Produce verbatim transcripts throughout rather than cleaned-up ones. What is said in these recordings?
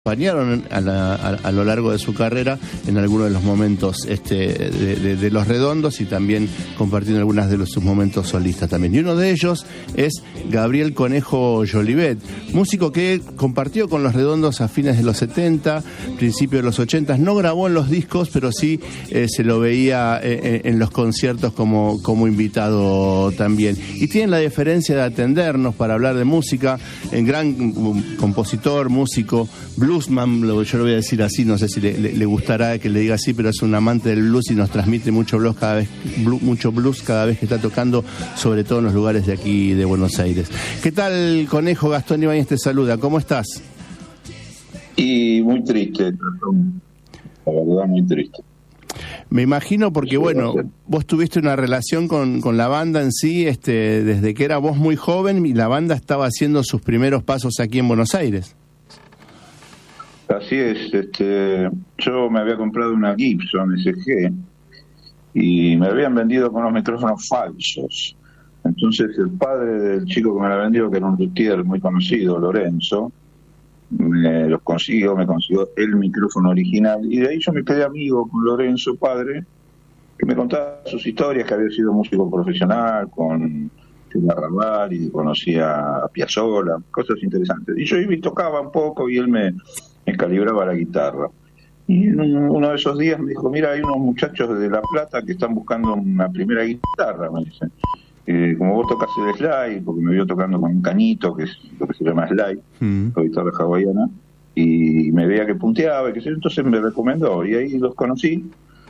acompañaron a, la, a, a lo largo de su carrera en algunos de los momentos este, de, de, de Los Redondos y también compartiendo algunos de los, sus momentos solistas también. Y uno de ellos es Gabriel Conejo Jolivet, músico que compartió con Los Redondos a fines de los setenta, principios de los ochenta. No grabó en los discos, pero sí eh, se lo veía eh, en los conciertos como, como invitado también. Y tiene la deferencia de atendernos para hablar de música, en gran um, compositor, músico, bluesman, yo lo voy a decir así, no sé si le, le, le gustará que le diga así, pero es un amante del blues y nos transmite mucho blues cada vez, blues, mucho blues cada vez que está tocando, sobre todo en los lugares de aquí de Buenos Aires. ¿Qué tal, Conejo? Gastón Ibáñez te saluda, ¿cómo estás? Y muy triste, la verdad muy triste. Me imagino porque, bueno, vos tuviste una relación con, con la banda en sí este, desde que era vos muy joven y la banda estaba haciendo sus primeros pasos aquí en Buenos Aires. Así es, este, yo me había comprado una Gibson S G y me habían vendido con unos micrófonos falsos. Entonces el padre del chico que me la vendió, que era un luthier muy conocido, Lorenzo, me los consiguió, me consiguió el micrófono original y de ahí yo me quedé amigo con Lorenzo, padre, que me contaba sus historias, que había sido músico profesional con la Raval y conocía a Piazzolla, cosas interesantes. Y yo iba y tocaba un poco y él me... me calibraba la guitarra. Y uno de esos días me dijo, mira, hay unos muchachos de La Plata que están buscando una primera guitarra, me dicen. Eh, como vos tocas el slide, porque me vio tocando con un cañito, que es lo que se llama slide, mm. la guitarra hawaiana, y me veía que punteaba, y que sé, entonces me recomendó, y ahí los conocí,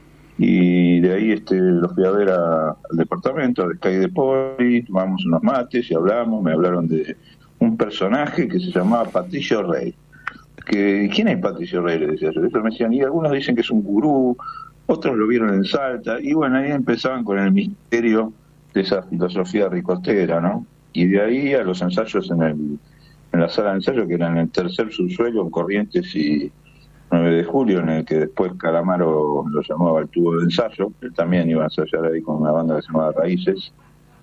y de ahí este los fui a ver a, al departamento de Sky de Poli, tomamos unos mates y hablamos, me hablaron de un personaje que se llamaba Patricio Rey. Que, ¿quién es Patricio Rey? Le decía yo. Eso me decían, y algunos dicen que es un gurú, otros lo vieron en Salta, y bueno, ahí empezaban con el misterio de esa filosofía ricotera, ¿no? Y de ahí a los ensayos en el en la sala de ensayo, que era en el tercer subsuelo, en Corrientes y nueve de julio, en el que después Calamaro lo llamaba el tubo de ensayo, él también iba a ensayar ahí con una banda que se llamaba Raíces.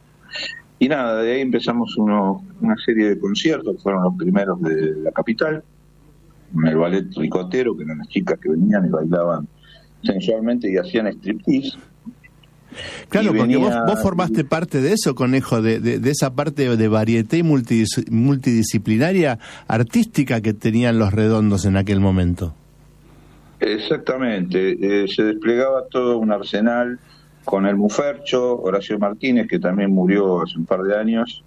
Y nada, de ahí empezamos uno, una serie de conciertos, que fueron los primeros de la capital, el ballet ricotero, que eran las chicas que venían y bailaban sensualmente y hacían striptease. Claro, y porque venía... vos, vos formaste parte de eso, Conejo, de, de, de esa parte de varieté y multidis, multidisciplinaria artística que tenían Los Redondos en aquel momento. Exactamente, eh, se desplegaba todo un arsenal con el Mufercho, Horacio Martínez, que también murió hace un par de años,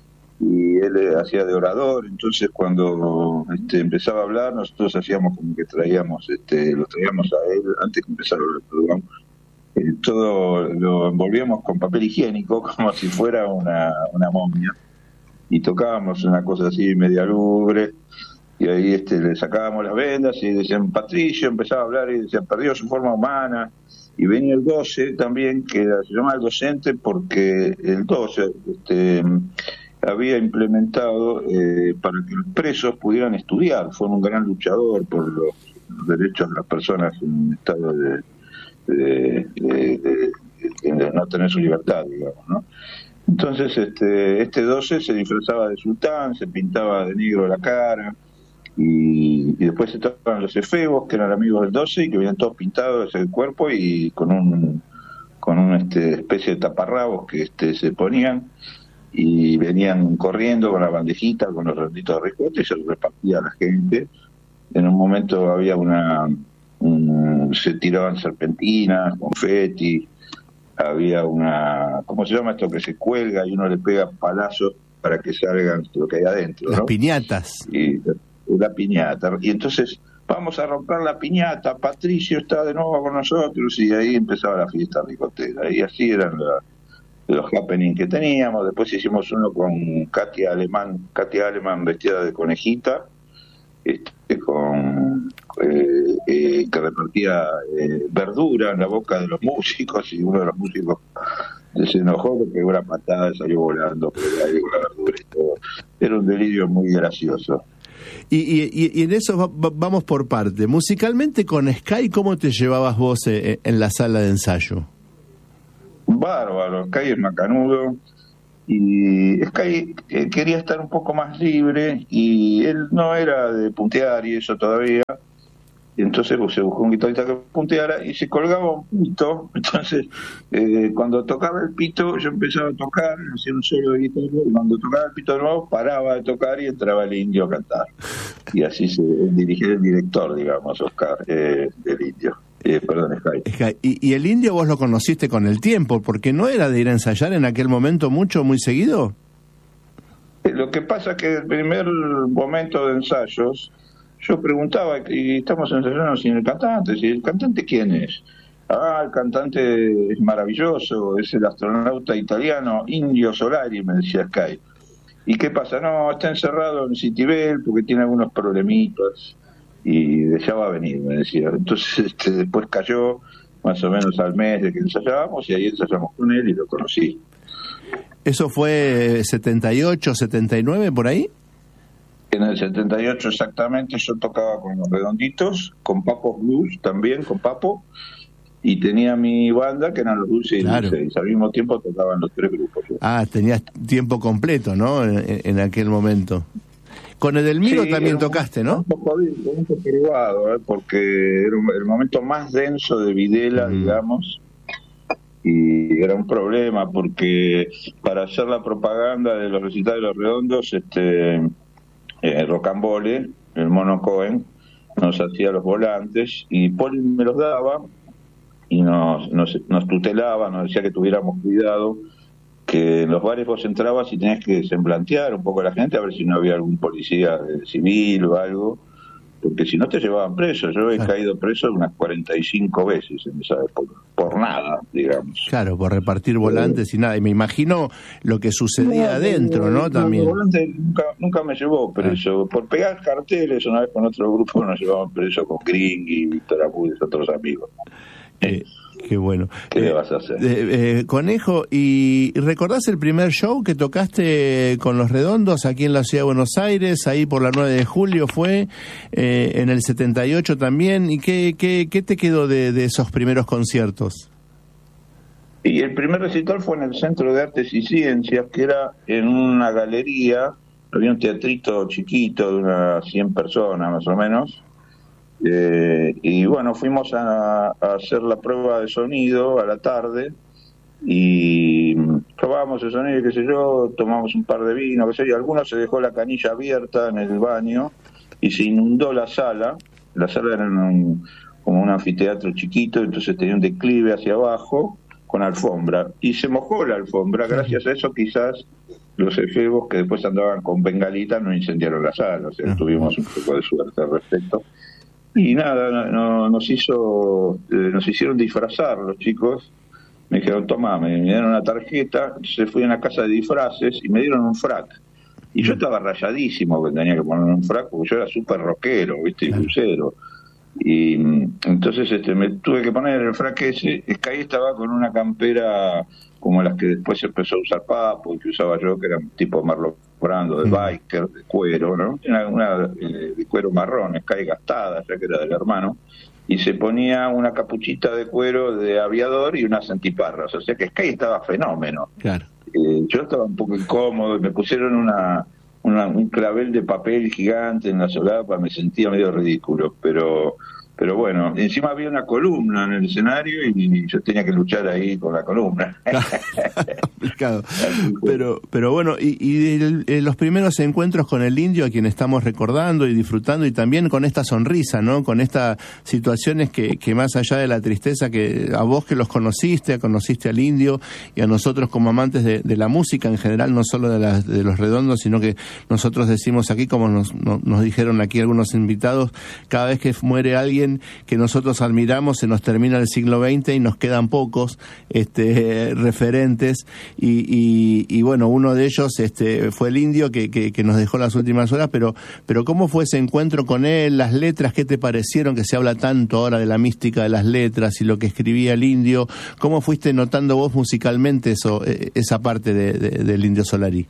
y él eh, hacía de orador. Entonces cuando este, empezaba a hablar, nosotros hacíamos como que traíamos este lo traíamos a él antes que empezara el programa, eh, todo lo envolvíamos con papel higiénico como si fuera una, una momia, y tocábamos una cosa así media lúgubre, y ahí este le sacábamos las vendas y decían Patricio, empezaba a hablar y decían perdió su forma humana. Y venía el doce también, que se llama el docente porque el doce este había implementado eh, para que los presos pudieran estudiar. Fue un gran luchador por los, los derechos de las personas en estado de, de, de, de, de no tener su libertad, digamos, ¿no? Entonces este este doce se disfrazaba de sultán, se pintaba de negro la cara, y, y después estaban los efebos, que eran amigos del doce y que venían todos pintados el cuerpo y con un con una este, especie de taparrabos que este se ponían, y venían corriendo con la bandejita, con los renditos de ricote, y se los repartía a la gente. En un momento había una... Un, se tiraban serpentinas, confeti, había una... ¿Cómo se llama esto que se cuelga y uno le pega palazos para que salgan lo que hay adentro? Las ¿no? piñatas. Y la piñata. Y entonces, vamos a romper la piñata, Patricio está de nuevo con nosotros, y ahí empezaba la fiesta ricotera. Y así eran la... los happenings que teníamos. Después hicimos uno con Katia Alemán, Katia Alemán vestida de conejita, este, con eh, eh, que repartía eh, verdura en la boca de los músicos, y uno de los músicos se enojó porque una patada salió volando por el aire con la verdura y todo. Era un delirio muy gracioso. Y, y, y en eso va, va, vamos por parte. Musicalmente con Sky, ¿cómo te llevabas vos eh, en la sala de ensayo? Bárbaro, Sky es macanudo, Y Sky eh, quería estar un poco más libre y él no era de puntear y eso todavía. Y entonces pues, se buscó un guitarrista que punteara y se colgaba un pito. Entonces, eh, cuando tocaba el pito, yo empezaba a tocar, hacía un solo de guitarra, y cuando tocaba el pito de nuevo, paraba de tocar y entraba el Indio a cantar. Y así se dirigía el director, digamos, Oscar, eh, del Indio. Eh, perdón, Sky. Sky. Y, y el Indio vos lo conociste con el tiempo, porque no era de ir a ensayar en aquel momento mucho, muy seguido. Eh, lo que pasa es que el primer momento de ensayos, yo preguntaba, y estamos ensayando sin el cantante, ¿y el cantante quién es? Ah, el cantante es maravilloso, es el astronauta italiano Indio Solari, me decía Sky. ¿Y qué pasa? No, está encerrado en Citibel porque tiene algunos problemitas y ya va a venir, me decía. Entonces este, después cayó más o menos al mes de que ensayábamos y ahí ensayamos con él y lo conocí. ¿Eso fue setenta y ocho, setenta y nueve por ahí? En el setenta y ocho exactamente yo tocaba con Los Redonditos, con Papo Blues también, con Papo, y tenía mi banda que eran los Dulce y Claro. Dulce, al mismo tiempo tocaban los tres grupos. Ah, tenías tiempo completo, ¿no? En, en aquel momento. Con Edelmiro Sí, también un- tocaste, ¿no? Un poco, un poco privado, ¿eh? Porque era un- el momento más denso de Videla, Mm. digamos, y era un problema porque para hacer la propaganda de los recitales de Los Redondos, este eh, Rocambole, el Mono Cohen, nos hacía los volantes y Poli me los daba y nos, nos, nos tutelaba, nos decía que tuviéramos cuidado, que en los bares vos entrabas y tenías que semblantear un poco a la gente a ver si no había algún policía eh, civil o algo, porque si no te llevaban preso. Yo he Claro. caído preso unas cuarenta y cinco veces en esa época, por nada, digamos. Claro, por repartir volantes y nada. Y me imagino lo que sucedía adentro, ¿no? También. Volante nunca, nunca me llevó preso. Por pegar carteles, una vez con otro grupo nos llevaban preso con Gringui, Víctor Abudes, otros amigos. Eh, qué bueno. ¿Qué le Eh, vas a hacer? eh, eh, Conejo, ¿y recordás el primer show que tocaste con Los Redondos aquí en la ciudad de Buenos Aires? Ahí por la nueve de julio fue, eh, en el setenta y ocho también. ¿Y qué, qué, qué te quedó de, de esos primeros conciertos? Y el primer recital fue en el Centro de Artes y Ciencias, que era en una galería, había un teatrito chiquito de unas cien personas más o menos, eh, y bueno, fuimos a, a hacer la prueba de sonido a la tarde, y probábamos el sonido, qué sé yo, tomamos un par de vino, qué sé yo, algunos se dejó la canilla abierta en el baño, y se inundó la sala. La sala era un, como un anfiteatro chiquito, entonces tenía un declive hacia abajo, con alfombra, y se mojó la alfombra. Gracias a eso quizás los efebos que después andaban con bengalitas no incendiaron la sala, o sea, Ah. tuvimos un poco de suerte al respecto. Y nada, no, no- nos hizo, eh, nos hicieron disfrazar los chicos. Me dijeron, toma, me dieron una tarjeta, se fui a una casa de disfraces y me dieron un frac. Y yo estaba rayadísimo que tenía que poner un frac porque yo era súper rockero, ¿viste? Y Claro. blusero. Y mm, entonces este, me tuve que poner el frac ese. Sky estaba con una campera como las que después se empezó a usar Papo y que usaba yo, que era un tipo Marlon Brando, de Mm. biker, de cuero, ¿no? Una, una eh, de cuero marrón, Sky gastada, ya que era del hermano, y se ponía una capuchita de cuero de aviador y unas antiparras, o sea que Sky estaba fenómeno. Claro. Eh, yo estaba un poco incómodo, me pusieron una, una un clavel de papel gigante en la solapa, me sentía medio ridículo, pero pero bueno, encima había una columna en el escenario y, y yo tenía que luchar ahí con la columna. Complicado. Pero, pero bueno, y, y el- el- los primeros encuentros con el Indio, a quien estamos recordando y disfrutando, y también con esta sonrisa, ¿no? Con estas situaciones que, que más allá de la tristeza, que a vos que los conociste, conociste al Indio, y a nosotros como amantes de, de la música en general, no solo de, las- de Los Redondos, sino que nosotros decimos aquí, como nos, no- nos dijeron aquí algunos invitados, cada vez que muere alguien que nosotros admiramos, se nos termina el siglo veinte y nos quedan pocos este, referentes, y, y, y bueno, uno de ellos este, fue el Indio, que, que, que nos dejó las últimas horas, pero, pero ¿cómo fue ese encuentro con él? Las letras, ¿qué te parecieron? Que se habla tanto ahora de la mística de las letras y lo que escribía el Indio. ¿Cómo fuiste notando vos musicalmente eso, eh, esa parte de, de, del Indio Solari?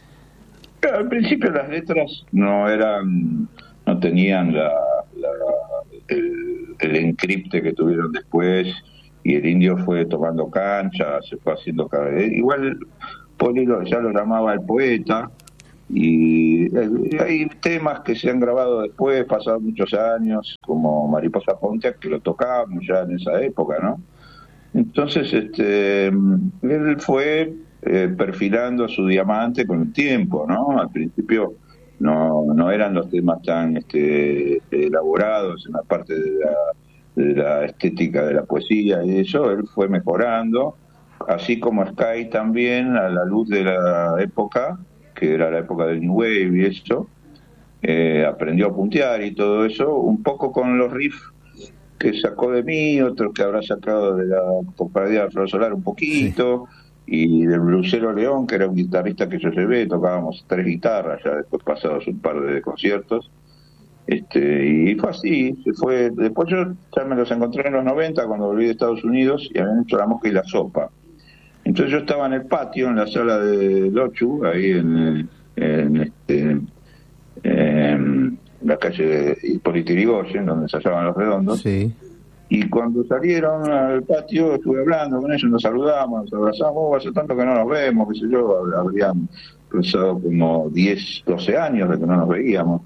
Al principio las letras no eran, no tenían la, la el, el encripte que tuvieron después, y el Indio fue tomando cancha, se fue haciendo cada vez. Igual Polilo ya lo llamaba el poeta, y eh, hay temas que se han grabado después, pasados muchos años, como Mariposa Pontiac, que lo tocábamos ya en esa época, ¿no? Entonces, este, él fue eh, perfilando su diamante con el tiempo, ¿no? Al principio no, no eran los temas tan este, elaborados en la parte de la, de la estética de la poesía y eso, él fue mejorando, así como Sky también, a la luz de la época, que era la época del New Wave y eso, eh, aprendió a puntear y todo eso, un poco con los riffs que sacó de mí, otros que habrá sacado de la compañía de Flor Solar un poquito, sí. Y del blusero León, que era un guitarrista que yo llevé, tocábamos tres guitarras, ya después pasados un par de conciertos, este y fue así, se fue. Después yo ya me los encontré en los noventa, cuando volví de Estados Unidos, y habían hecho La Mosca y la Sopa. Entonces yo estaba en el patio, en la sala de Lochu, ahí en, en, este, en la calle Hipólito Yrigoyen, donde se hallaban Los Redondos, sí. Y cuando salieron al patio estuve hablando con ellos, nos saludamos, nos abrazamos, oh, hace tanto que no nos vemos, qué sé yo, habrían pasado como diez, doce años de que no nos veíamos,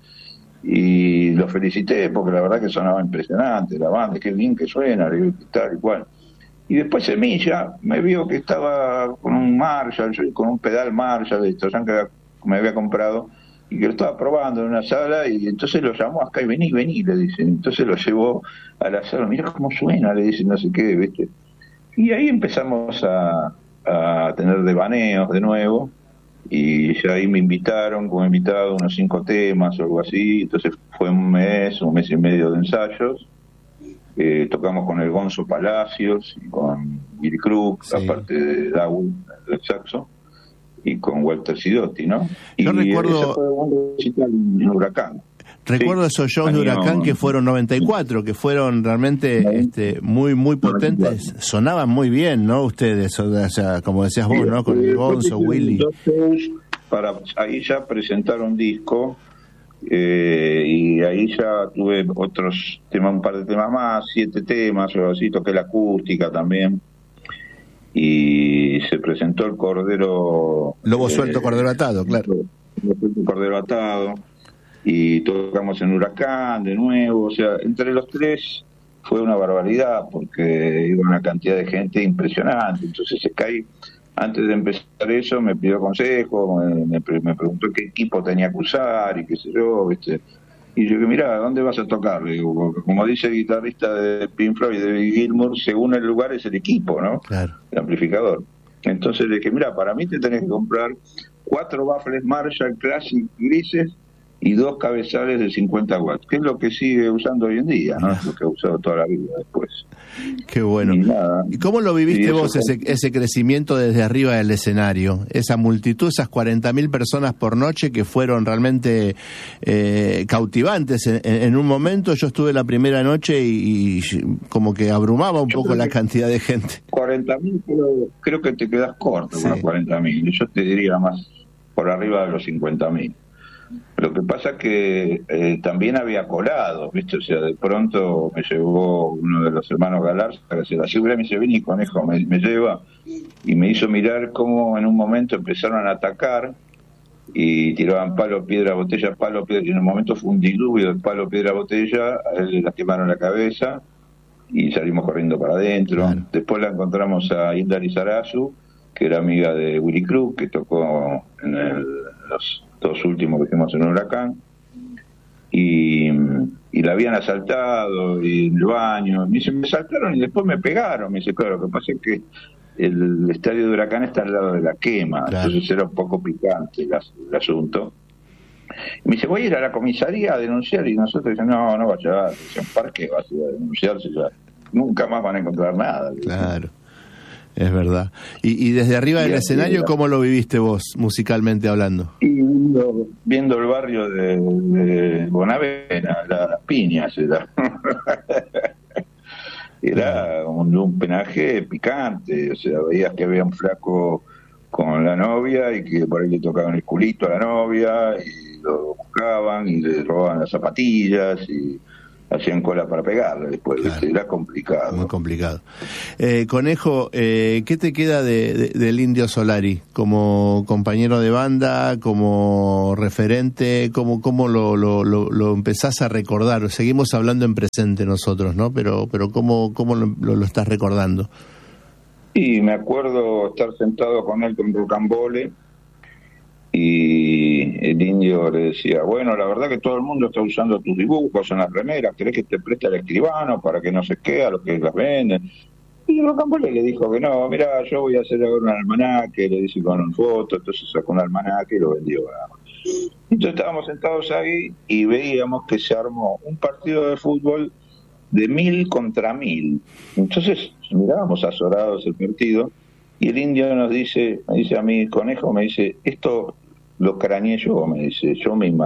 y los felicité porque la verdad que sonaba impresionante la banda, qué bien que suena, y tal y cual. Y después Semilla me vio que estaba con un Marshall, con un pedal Marshall de estos que me había comprado, y que lo estaba probando en una sala, y entonces lo llamó acá y vení, vení, le dicen. Entonces lo llevó a la sala, mira cómo suena, le dicen, no sé qué, ¿viste? Y ahí empezamos a, a tener devaneos de nuevo, y ya ahí me invitaron como invitado unos cinco temas o algo así, entonces fue un mes, un mes y medio de ensayos, eh, tocamos con el Gonzo Palacios, y con Billy Crook, sí. Aparte de Dawul, del saxo, y con Walter Sidotti, ¿no? Yo y recuerdo... Ese fue un recital en Huracán. Recuerdo sí, esos shows año... de Huracán que fueron noventa y cuatro, que fueron realmente ¿no? este, muy muy potentes, noventa y cuatro. Sonaban muy bien, ¿no? Ustedes, o sea, como decías vos, sí, ¿no? Con el Gonzo, Willy. Para ahí ya presentaron disco, eh, y ahí ya tuve otros temas, un par de temas más, siete temas, o así, toqué la acústica también. Y se presentó el Cordero... Lobo eh, Suelto, Cordero Atado, claro. Lobo Suelto, Cordero Atado. Y tocamos en Huracán de nuevo, o sea, entre los tres fue una barbaridad porque iba una cantidad de gente impresionante. Entonces Sky, antes de empezar eso, me pidió consejo, me, me, me preguntó qué equipo tenía que usar y qué sé yo, ¿viste? Y yo dije, mirá, ¿dónde vas a tocar? Le digo, porque como dice el guitarrista de Pink Floyd, de David Gilmour, según el lugar es el equipo, ¿no? Claro. El amplificador. Entonces le dije, mirá, para mí te tenés que comprar cuatro baffles Marshall Classic grises y dos cabezales de cincuenta watts, que es lo que sigue usando hoy en día, ¿no? Es lo que ha usado toda la vida después. Qué bueno. ¿Y, ¿Y cómo lo viviste vos, fue... ese, ese crecimiento desde arriba del escenario? Esa multitud, esas cuarenta mil personas por noche que fueron realmente eh, cautivantes. En, en un momento yo estuve la primera noche y, y como que abrumaba un yo poco la cantidad de gente. cuarenta mil, creo, creo que te quedas corto sí. Con los cuarenta mil. Yo te diría más por arriba de los cincuenta mil. Lo que pasa que eh, también había colado, ¿viste? O sea, de pronto me llevó uno de los hermanos Galarza, que se la asegura, me dice, vení, conejo, me, me lleva, y me hizo mirar cómo en un momento empezaron a atacar y tiraban palo, piedra, botella, palo, piedra, y en un momento fue un diluvio de palo, piedra, botella, a él le lastimaron la cabeza y salimos corriendo para adentro. Claro. Después la encontramos a Hilda Lizarazu, que era amiga de Willy Crook, que tocó en el, los dos últimos que hicimos en Huracán, y, y la habían asaltado y en el baño, me dice, me saltaron y después me pegaron. Me dice, claro, lo que pasa es que el, el estadio de Huracán está al lado de la quema, claro. Entonces era un poco picante el, el asunto. Y me dice, voy a ir a la comisaría a denunciar, y nosotros decimos, no, no vaya, ¿para qué vas a ir a denunciar si ya nunca más van a encontrar nada? Claro. Es verdad. Y, y desde arriba del escenario, ¿cómo lo viviste vos, musicalmente hablando? Y viendo, viendo el barrio de, de Bonavena, las piñas, era, era un, un penaje picante, o sea, veías que había un flaco con la novia y que por ahí le tocaban el culito a la novia y lo buscaban y le robaban las zapatillas y, hacían cola para pegarle después, claro. Era complicado. Muy complicado. Eh, Conejo, eh, ¿qué te queda de, de, del Indio Solari? Como compañero de banda, como referente, ¿cómo, cómo lo, lo, lo, lo empezás a recordar? Seguimos hablando en presente nosotros, ¿no? Pero, pero ¿cómo, cómo lo, lo, lo estás recordando? Y me acuerdo estar sentado con él con Rocambole, y el Indio le decía, bueno, la verdad que todo el mundo está usando tus dibujos en las remeras, ¿querés que te preste al escribano para que no se quede a los que las venden? Y Rocambole le dijo que no, mira, yo voy a hacer ahora un almanaque, le dice con una foto, entonces sacó un almanaque y lo vendió. Entonces estábamos sentados ahí y veíamos que se armó un partido de fútbol de mil contra mil. Entonces mirábamos azorados el partido y el Indio nos dice, me dice a mí, Conejo, me dice, esto lo craneé yo, me dice, yo me